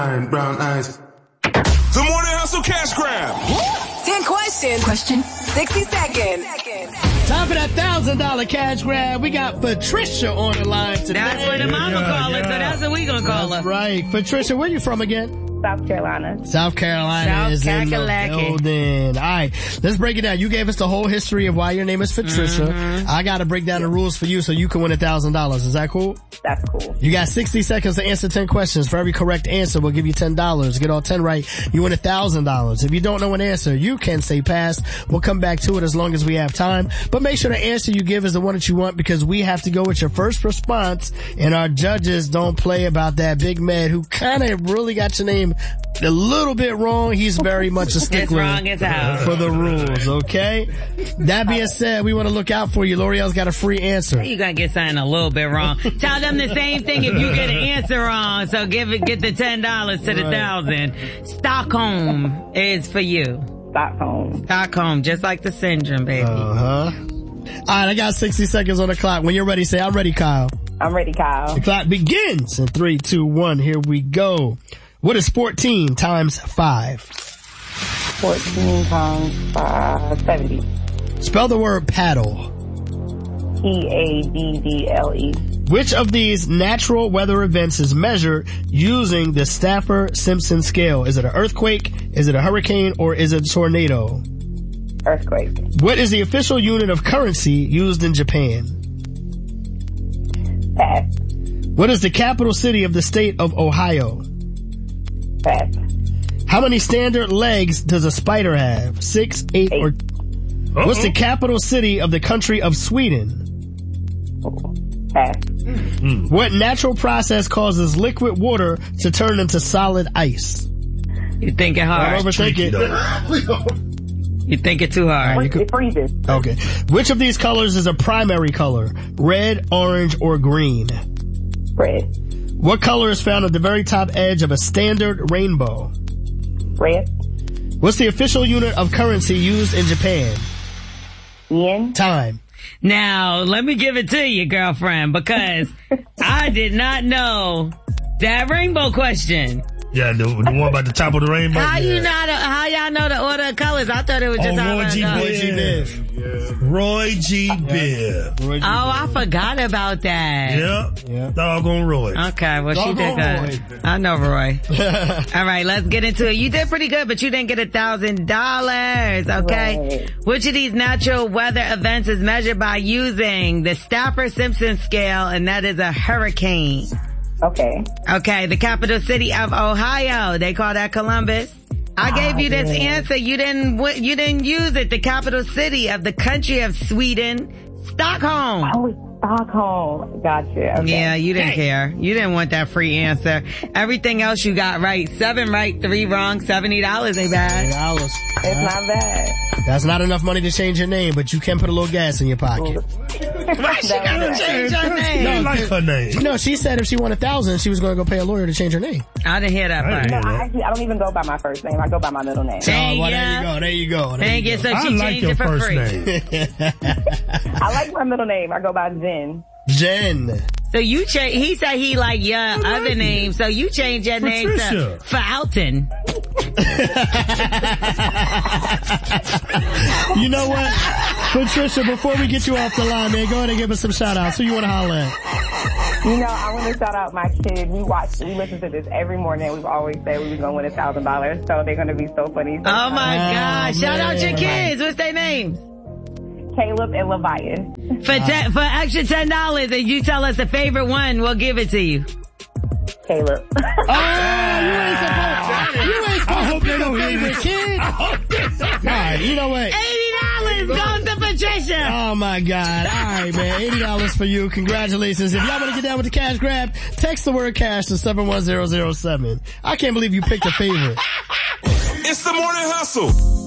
Brown eyes. The Morning Hustle Cash Grab. 10 questions. Question 60 seconds. Time for that $1,000 cash grab. We got Patricia on the line today. That's what the mama call it, so that's what we gonna call her. Right. Patricia, where you from again? South Carolina. South Carolina is in the building. All right, let's break it down. You gave us the whole history of why your name is Patricia. Mm-hmm. I got to break down the rules for you so you can win $1,000. Is that cool? That's cool. You got 60 seconds to answer 10 questions. For every correct answer, we'll give you $10. Get all 10 right, you win $1,000. If you don't know an answer, you can say pass. We'll come back to it as long as we have time. But make sure the answer you give is the one that you want, because we have to go with your first response, and our judges don't play about that. Big Mad, who kind of really got your name a little bit wrong, he's very much a stickler for the rules, okay? That being said, we want to look out for you. L'Oreal's got a free answer. You're going to get something a little bit wrong. Tell them the same thing if you get an answer wrong, so get the $10 to the $1,000. Stockholm is for you. Stockholm, just like the syndrome, baby. Uh-huh. All right, I got 60 seconds on the clock. When you're ready, say, I'm ready, Kyle. I'm ready, Kyle. The clock begins in 3, 2, 1. Here we go. What is 14 times 5? 14 times 5, 70. Spell the word paddle. P-A-D-D-L-E. Which of these natural weather events is measured using the Stafford-Simpson scale? Is it an earthquake? Is it a hurricane? Or is it a tornado? Earthquake. What is the official unit of currency used in Japan? Pass. What is the capital city of the state of Ohio? Pass. How many standard legs does a spider have? 6, 8, or... Uh-oh. What's the capital city of the country of Sweden? Pass. What natural process causes liquid water to turn into solid ice? You think it hard. Don't overthink it. You think it too hard. It freezes. Okay. Which of these colors is a primary color? Red, orange, or green? Red. What color is found at the very top edge of a standard rainbow? Red. What's the official unit of currency used in Japan? Yen. Time. Now, let me give it to you, girlfriend, because I did not know that rainbow question. Yeah, the one about the top of the rainbow. How y'all know the order of colors? I thought it was just Roy G. Biv. Roy G. Biv. Oh, I forgot about that. Yeah. Doggone Roy. Okay, well, she did good. I know Roy. All right, let's get into it. You did pretty good, but you didn't get $1,000, okay? Right. Which of these natural weather events is measured by using the Stafford-Simpson scale, and that is a hurricane? Okay. Okay, the capital city of Ohio. They call that Columbus. I gave you this answer. You didn't use it. The capital city of the country of Sweden, Stockholm. Oh, Stockholm. Gotcha. Okay. Yeah, you didn't care. You didn't want that free answer. Everything else you got right. 7 right, 3 wrong, $70 ain't bad. $70. It's not bad. That's not enough money to change your name, but you can put a little gas in your pocket. Why she gotta change her name? I like her name. No, she said if she won $1,000, she was going to go pay a lawyer to change her name. I didn't hear that part. No, I don't even go by my first name. I go by my middle name. There you go. Thank you. So she changed it for free. I like my middle name. I go by Jen. Jen. So you he said he like your other name, so you changed your name to Fountain. You know what? Patricia, before we get you off the line, man, go ahead and give us some shout outs. Who you want to holler at? You know, I want to shout out my kids. We listen to this every morning. We've always said we were going to win $1,000, so they're going to be so funny. Oh my gosh. Shout out your kids. What's their names? Caleb and Leviathan. For extra $10, and you tell us the favorite one, we'll give it to you. Caleb. You ain't supposed to be the favorite kid. All right, you know what? $80 goes to Patricia. Oh my God. All right, man. $80 for you. Congratulations. If y'all want to get down with the cash grab, text the word cash to 71007. I can't believe you picked a favorite. It's the Morning Hustle.